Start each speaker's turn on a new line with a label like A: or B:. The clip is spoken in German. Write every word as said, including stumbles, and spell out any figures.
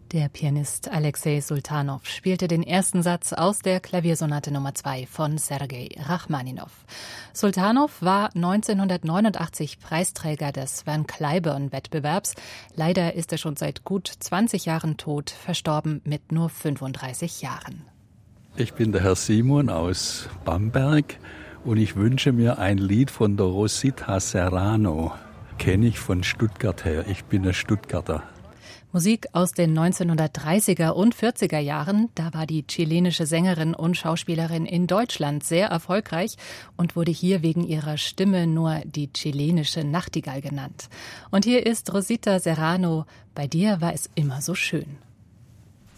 A: Der Pianist Alexei Sultanow spielte den ersten Satz aus der Klaviersonate Nummer zwei von Sergei Rachmaninow. Sultanow war neunzehnhundertneunundachtzig Preisträger des Van Cliburn-Wettbewerbs. Leider ist er schon seit gut zwanzig Jahren tot, verstorben mit nur fünfunddreißig Jahren.
B: Ich bin der Herr Simon aus Bamberg und ich wünsche mir ein Lied von der Rosita Serrano. Kenne ich von Stuttgart her. Ich bin ein Stuttgarter.
A: Musik aus den neunzehnhundertdreißiger und vierziger Jahren. Da war die chilenische Sängerin und Schauspielerin in Deutschland sehr erfolgreich und wurde hier wegen ihrer Stimme nur die chilenische Nachtigall genannt. Und hier ist Rosita Serrano. Bei dir war es immer so schön.